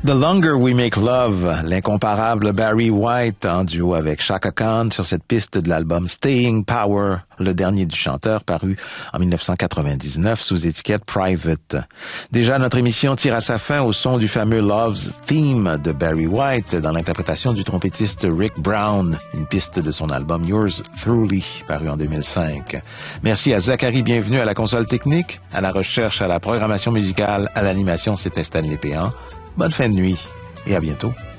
The Longer We Make Love, l'incomparable Barry White en duo avec Chaka Khan sur cette piste de l'album Staying Power, le dernier du chanteur paru en 1999 sous étiquette Private. Déjà, notre émission tire à sa fin au son du fameux Love's Theme de Barry White dans l'interprétation du trompettiste Rick Brown, une piste de son album Yours Truly paru en 2005. Merci à Zachary, bienvenue à la console technique, à la recherche, à la programmation musicale, à l'animation, c'était Stanley Péan. Bonne fin de nuit et à bientôt.